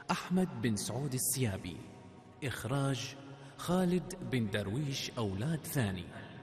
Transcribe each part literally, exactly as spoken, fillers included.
أحمد بن سعود السيابي. إخراج خالد بن درويش أولاد ثاني.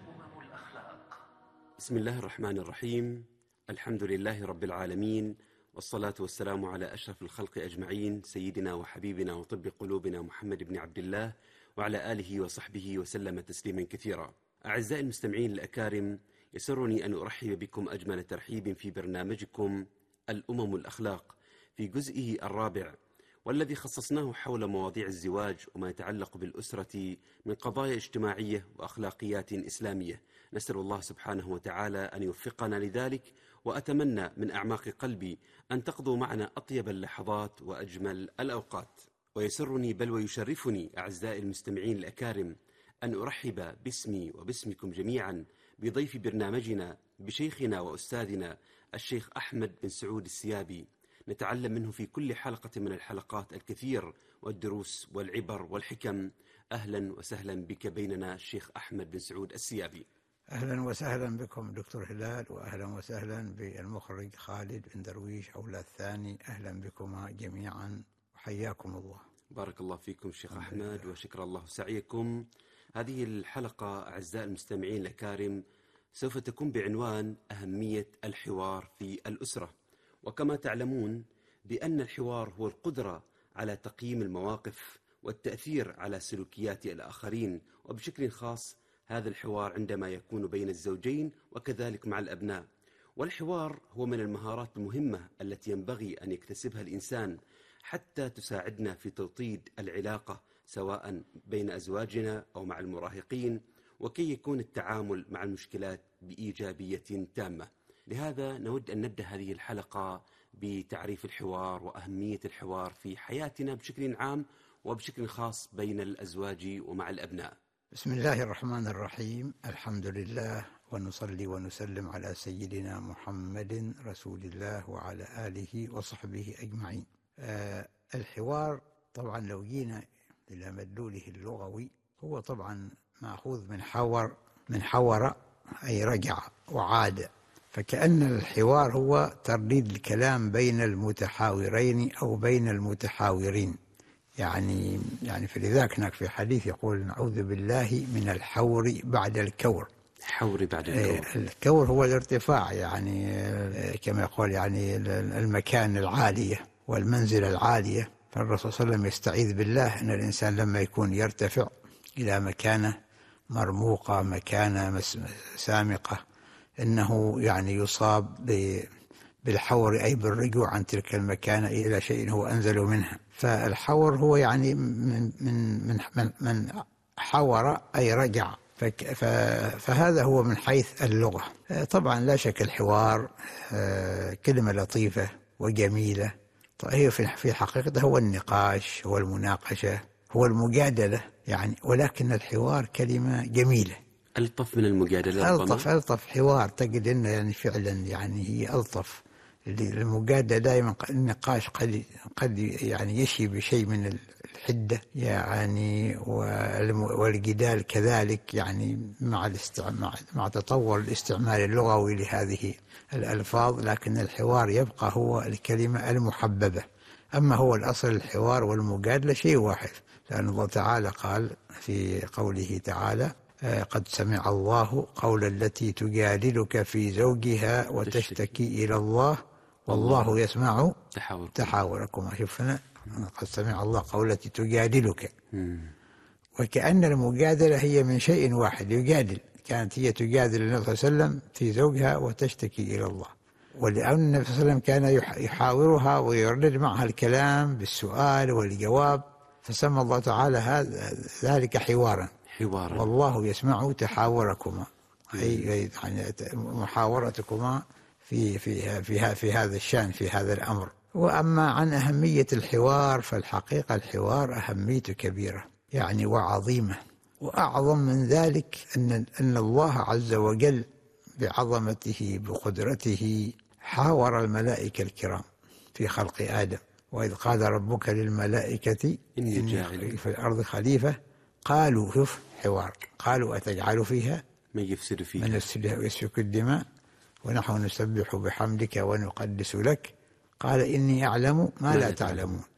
بسم الله الرحمن الرحيم. الحمد لله رب العالمين، والصلاة والسلام على أشرف الخلق أجمعين، سيدنا وحبيبنا وطب قلوبنا محمد بن عبد الله وعلى آله وصحبه وسلم تسليما كثيرا. أعزائي المستمعين الأكارم، يسرني أن أرحب بكم أجمل ترحيب في برنامجكم الأمم الأخلاق في جزئه الرابع، والذي خصصناه حول مواضيع الزواج وما يتعلق بالأسرة من قضايا اجتماعية وأخلاقيات إسلامية. نسأل الله سبحانه وتعالى أن يوفقنا لذلك، وأتمنى من أعماق قلبي أن تقضوا معنا أطيب اللحظات وأجمل الأوقات. ويسرني بل ويشرفني أعزائي المستمعين الأكارم أن أرحب باسمي وباسمكم جميعا بضيف برنامجنا بشيخنا وأستاذنا الشيخ أحمد بن سعود السيابي. نتعلم منه في كل حلقة من الحلقات الكثير والدروس والعبر والحكم. أهلا وسهلا بك بيننا الشيخ أحمد بن سعود السيابي. أهلا وسهلا بكم دكتور هلال، وأهلا وسهلا بالمخرج خالد بن درويش أولاد ثاني. أهلا بكما جميعا وحياكم الله. بارك الله فيكم شيخ أحمد وشكر الله سعيكم. هذه الحلقة أعزائي المستمعين الأكارم سوف تكون بعنوان أهمية الحوار في الأسرة. وكما تعلمون بأن الحوار هو القدرة على تقييم المواقف والتأثير على سلوكيات الآخرين، وبشكل خاص هذا الحوار عندما يكون بين الزوجين وكذلك مع الأبناء. والحوار هو من المهارات المهمة التي ينبغي أن يكتسبها الإنسان حتى تساعدنا في توطيد العلاقة سواء بين أزواجنا أو مع المراهقين، وكي يكون التعامل مع المشكلات بإيجابية تامة. لهذا نود أن نبدأ هذه الحلقة بتعريف الحوار وأهمية الحوار في حياتنا بشكل عام وبشكل خاص بين الأزواج ومع الأبناء. بسم الله الرحمن الرحيم. الحمد لله، ونصلي ونسلم على سيدنا محمد رسول الله وعلى آله وصحبه أجمعين. آه الحوار طبعا لو جينا إلى مدلوله اللغوي هو طبعا مأخوذ من حور من حور أي رجع وعاد، فكأن الحوار هو ترديد الكلام بين المتحاورين أو بين المتحاورين. يعني يعني فلذلك هناك في حديث يقول نعوذ بالله من الحور بعد الكور. حور بعد الكور. الكور هو الارتفاع، يعني كما يقول يعني المكان العالية والمنزلة العالية. فالرسول صلى الله عليه وسلم يستعيذ بالله أن الإنسان لما يكون يرتفع إلى مكانة مرموقة، مكانة سامقة، إنه يعني يصاب بالحور أي بالرجوع عن تلك المكانة إلى شيء هو أنزل منها. فالحور هو يعني من من من من, من حور أي رجع، فهذا هو من حيث اللغة. طبعا لا شك الحوار كلمة لطيفة وجميلة. هي في حقيقته هو النقاش، هو المناقشة، هو المجادلة يعني، ولكن الحوار كلمة جميلة ألطف من المجادلة. ألطف ألطف حوار تجد إنه يعني فعلا يعني هي ألطف. المجادلة دائما النقاش قد قد يعني يشي بشيء من الحدة يعني، والجدال كذلك يعني مع الاستعمال مع تطور الاستعمال اللغوي لهذه الألفاظ، لكن الحوار يبقى هو الكلمة المحببة. أما هو الأصل الحوار والمجادلة شيء واحد، لأن الله تعالى قال في قوله تعالى قد سمع الله قول التي تجادلك في زوجها وتشتكي إلى الله والله يسمع تحاوركما. شوفنا قد سمع الله قول التي تجادلك، وكأن المجادلة هي من شيء واحد يجادل. كانت هي تجادل النبي صلى الله عليه وسلم في زوجها وتشتكي إلى الله، ولأن النبي صلى الله عليه وسلم كان يحاورها ويردد معها الكلام بالسؤال والجواب، فسمى الله تعالى هذا ذلك حوارا حوارا والله يسمع تحاوركما، أي يعني محاورتكما في في في في هذا الشأن، في هذا الأمر. وأما عن أهمية الحوار فالحقيقة الحوار أهميته كبيرة يعني وعظيمة، وأعظم من ذلك أن أن الله عز وجل بعظمته بقدرته حاور الملائكة الكرام في خلق آدم. وإذ قال ربك للملائكة إني جاعل في الأرض خليفة قالوا شوف حوار قالوا أتجعل فيها من يفسد فيها من يفسدها ويسفك الدماء ونحن نسبح بحمدك ونقدس لك قال إني أعلم ما لا تعلمون.